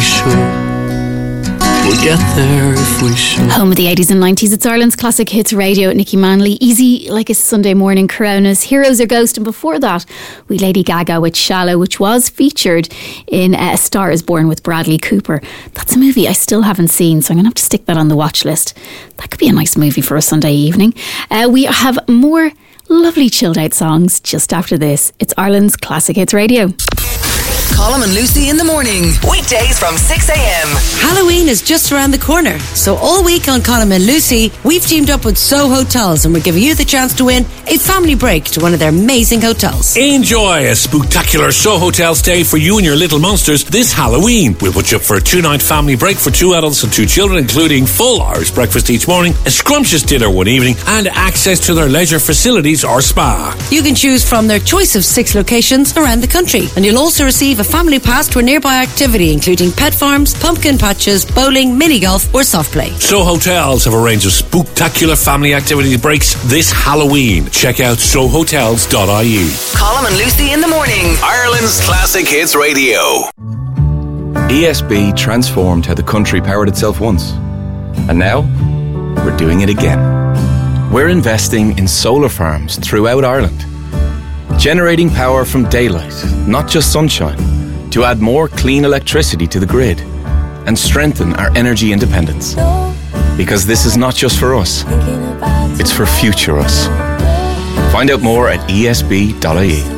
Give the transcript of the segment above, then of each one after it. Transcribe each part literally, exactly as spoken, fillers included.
should. We'll get there if we should. Home of the eighties and nineties, it's Ireland's Classic Hits Radio at Nicky Manley. Easy like a Sunday morning, Coronas, Heroes or Ghost, and before that, we Lady Gaga with Shallow, which was featured in uh, A Star Is Born with Bradley Cooper. That's a movie I still haven't seen, so I'm going to have to stick that on the watch list. That could be a nice movie for a Sunday evening. Uh, we have more lovely chilled out songs just after this. It's Ireland's Classic Hits Radio. Colm and Lucy in the morning. Weekdays from six a.m. Halloween is just around the corner. So all week on Colm and Lucy, we've teamed up with So Hotels and we're giving you the chance to win a family break to one of their amazing hotels. Enjoy a spectacular So Hotel stay for you and your little monsters this Halloween. We'll put you up for a two-night family break for two adults and two children, including full Irish breakfast each morning, a scrumptious dinner one evening, and access to their leisure facilities or spa. You can choose from their choice of six locations around the country. And you'll also receive a family pass to a nearby activity, including pet farms, pumpkin patches, bowling, mini golf or soft play. So Hotels have a range of spectacular family activity breaks this Halloween. Check out so hotels dot I E. Colm and Lucy in the morning. Ireland's Classic Hits Radio. E S B transformed how the country powered itself once. And now, we're doing it again. We're investing in solar farms throughout Ireland, generating power from daylight, not just sunshine, to add more clean electricity to the grid and strengthen our energy independence. Because this is not just for us, it's for future us. Find out more at E S B dot I E.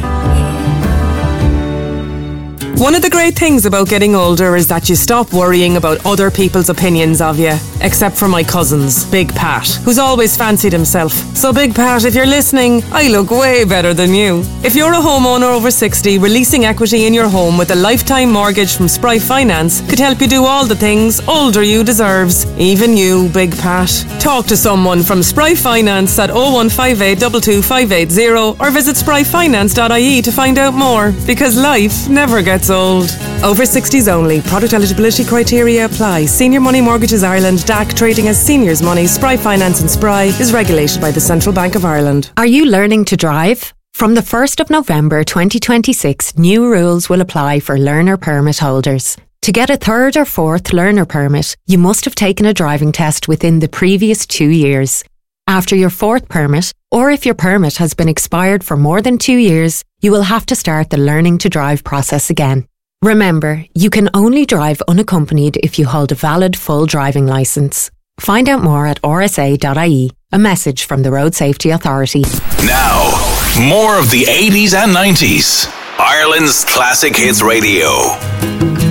One of the great things about getting older is that you stop worrying about other people's opinions of you. Except for my cousins, Big Pat, who's always fancied himself. So Big Pat, if you're listening, I look way better than you. If you're a homeowner over sixty, releasing equity in your home with a lifetime mortgage from Spry Finance could help you do all the things older you deserves. Even you, Big Pat. Talk to someone from Spry Finance at oh one five eight two two five eight zero or visit spry finance dot I E to find out more. Because life never gets old. Over sixties only. Product eligibility criteria apply. Senior Money Mortgages Ireland, D A C, trading as Seniors Money, Spry Finance and Spry, is regulated by the Central Bank of Ireland. Are you learning to drive? From the first of November twenty twenty-six, new rules will apply for learner permit holders. To get a third or fourth learner permit, you must have taken a driving test within the previous two years. After your fourth permit, or if your permit has been expired for more than two years, you will have to start the learning to drive process again. Remember, you can only drive unaccompanied if you hold a valid full driving licence. Find out more at R S A dot I E. A message from the Road Safety Authority. Now, more of the eighties and nineties. Ireland's Classic Hits Radio.